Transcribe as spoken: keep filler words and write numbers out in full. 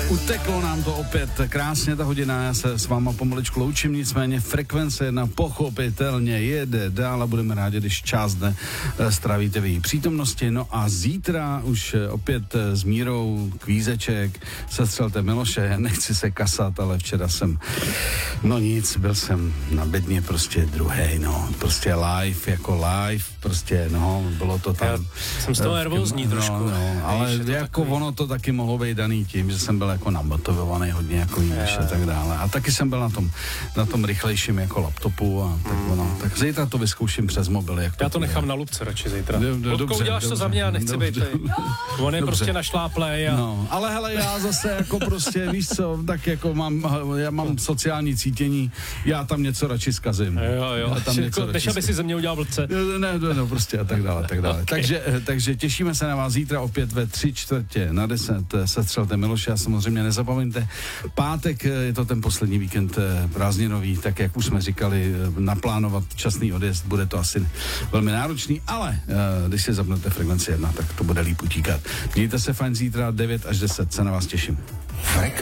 Uteklo nám to opět krásně ta hodina, já se s váma pomaličku loučím, nicméně frekvence jedna pochopitelně jede dál a budeme rádi, když část dne stravíte v její přítomnosti. No a zítra už opět s Mírou kvízeček, sestřelte Miloše, nechci se kasat, ale včera jsem, no nic, byl jsem na bedně prostě druhej, no, prostě live, jako live, prostě, no, bylo to tam. Já jsem z toho nervózní no, trošku. No, ale víš, jako takový... ono to taky mohlo být daný tím, že jsem byl jako namotivovaný hodně, jako víš, a tak dále. A taky jsem byl na tom, na tom rychlejším jako laptopu a tak mm. ono. Tak zítra to vyzkouším přes mobil. Jak to Já to bude. nechám na lupce radši zítra. Dobře, uděláš to za mě, já nechci být tady. On je dobře. prostě našláplej a... No, ale hele, já zase jako prostě, víš co, tak jako mám, já mám sociální cítění, já tam něco radši zkazím. Jo, jo, já tam něco než aby si ze mě udělal blbce. Ne, ne, no, prostě a tak dále, tak dále. Okay. Takže, takže těšíme se na vás zítra opět ve tři čtvrtě na deset. Sestřelte Miloše a samozřejmě nezapomeňte, pátek je to ten poslední víkend prázdninový, tak jak už jsme říkali, naplánovat časný odjezd, bude to asi velmi náročný, ale když si zapnete frekvenci jedna, tak to bude líp utíkat. Mějte se fajn zítra, devět až deset, se na vás těším.